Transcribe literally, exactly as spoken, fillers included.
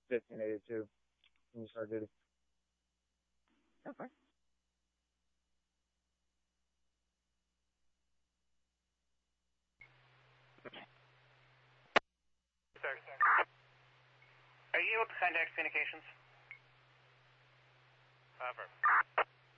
fifteen eighty-two. When you start duty. Okay. Sir. Are you able to contact communications? Over.